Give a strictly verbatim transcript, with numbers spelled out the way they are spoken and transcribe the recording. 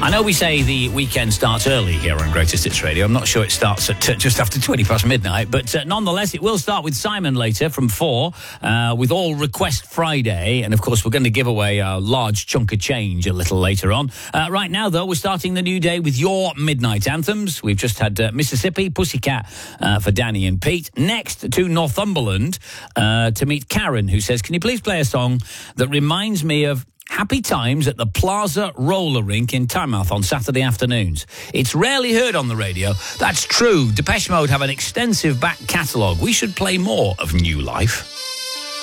I know we say the weekend starts early here on Greatest Hits Radio. I'm not sure it starts at uh, just after twenty past midnight, but uh, nonetheless, it will start with Simon later from four uh, with All Request Friday. And of course, we're going to give away a large chunk of change a little later on. Uh, right now, though, we're starting the new day with your midnight anthems. We've just had uh, Mississippi, Pussycat uh, for Danny and Pete. Next to Northumberland uh, to meet Karen, who says, can you please play a song that reminds me of happy times at the Plaza Roller Rink in Tynemouth on Saturday afternoons. It's rarely heard on the radio. That's true. Depeche Mode have an extensive back catalogue. We should play more of New Life.